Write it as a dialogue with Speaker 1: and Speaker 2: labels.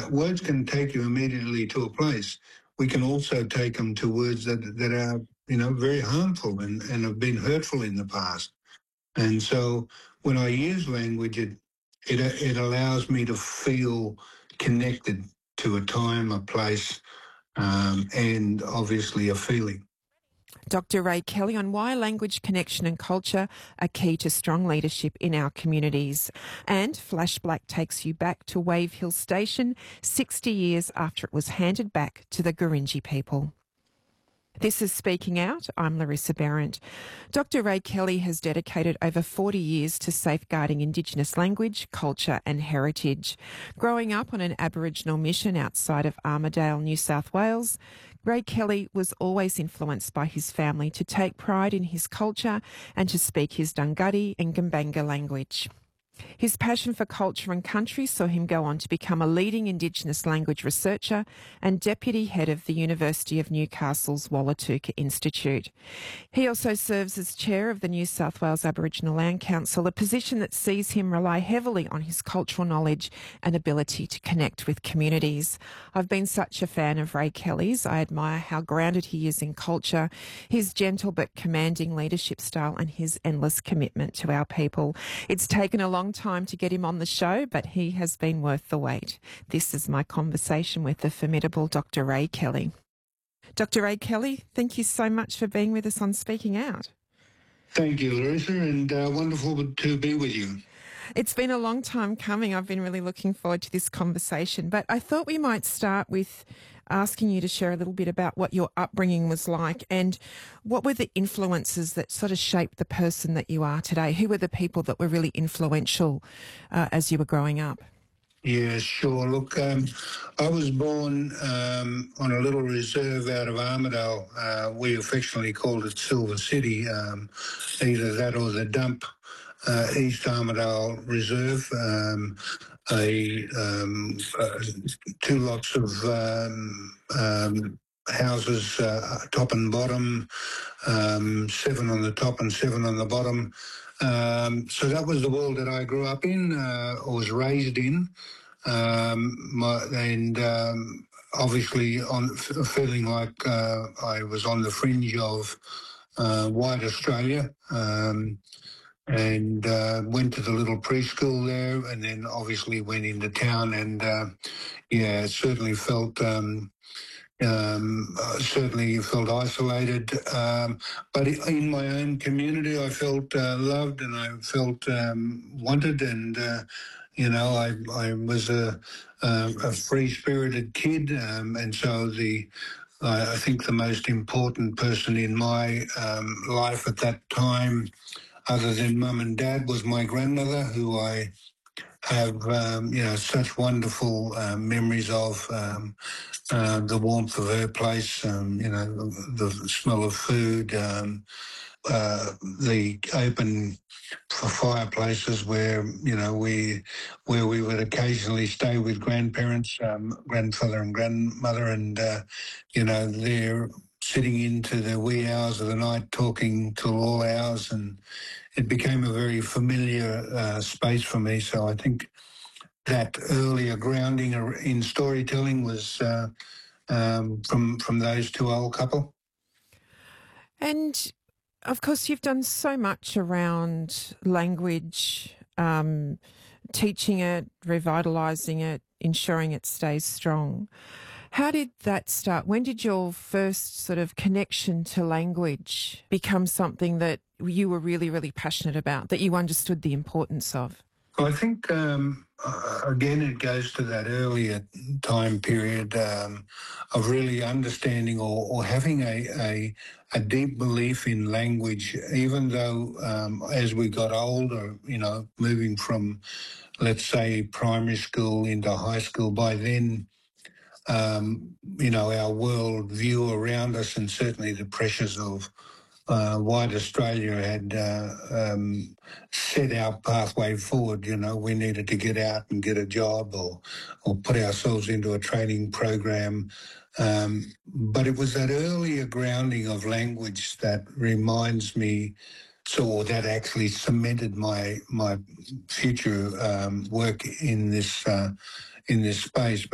Speaker 1: words can take you immediately to a place. We can also take them to words that are, very harmful and have been hurtful in the past. And so when I use language, it allows me to feel connected to a time, a place, and obviously a feeling.
Speaker 2: Dr. Ray Kelly on why language, connection and culture are key to strong leadership in our communities. And Flash Black takes you back to Wave Hill Station 60 years after it was handed back to the Gurindji people. This is Speaking Out. I'm Larissa Berendt. Dr. Ray Kelly has dedicated over 40 years to safeguarding Indigenous language, culture and heritage. Growing up on an Aboriginal mission outside of Armidale, New South Wales, Ray Kelly was always influenced by his family to take pride in his culture and to speak his Dunghutti and Gambanga language. His passion for culture and country saw him go on to become a leading Indigenous language researcher and deputy head of the University of Newcastle's Wallatuka Institute. He also serves as chair of the New South Wales Aboriginal Land Council, a position that sees him rely heavily on his cultural knowledge and ability to connect with communities. I've been such a fan of Ray Kelly's. I admire how grounded he is in culture, his gentle but commanding leadership style and his endless commitment to our people. It's taken a long time to get him on the show, but he has been worth the wait. This is my conversation with the formidable Dr. Ray Kelly. Dr. Ray Kelly, thank you so much for being with us on Speaking Out.
Speaker 1: Thank you, Larissa, and wonderful to be with you.
Speaker 2: It's been a long time coming. I've been really looking forward to this conversation, but I thought we might start with asking you to share a little bit about what your upbringing was like and what were the influences that sort of shaped the person that you are today. Who were the people that were really influential as you were growing up?
Speaker 1: Yeah, sure. Look, I was born on a little reserve out of Armidale. We affectionately called it Silver City, either that or the dump. East Armidale Reserve, two lots of houses, top and bottom, 7 on the top and 7 on the bottom. So that was the world that I grew up in, or was raised in, obviously feeling like I was on the fringe of white Australia. And went to the little preschool there, and then obviously went into town, and certainly felt isolated. But in my own community, I felt loved, and I felt wanted, and I was a free-spirited kid, and so I think the most important person in my life at that time, other than mum and dad, was my grandmother, who I have, such wonderful memories of. The warmth of her place, the smell of food, the open fireplaces where we would occasionally stay with grandparents, grandfather and grandmother, and they're sitting into the wee hours of the night talking till all hours, and it became a very familiar space for me. So I think that earlier grounding in storytelling was from those two old couple.
Speaker 2: And of course, you've done so much around language, teaching it, revitalising it, ensuring it stays strong. How did that start? When did your first sort of connection to language become something that you were really, really passionate about, that you understood the importance of?
Speaker 1: Well, I think, again, it goes to that earlier time period of really understanding or having a deep belief in language, even though as we got older, moving from, let's say, primary school into high school, by then, our world view around us, and certainly the pressures of white Australia had set our pathway forward. We needed to get out and get a job or put ourselves into a training program. But it was that earlier grounding of language that reminds me, that actually cemented my future work in this space.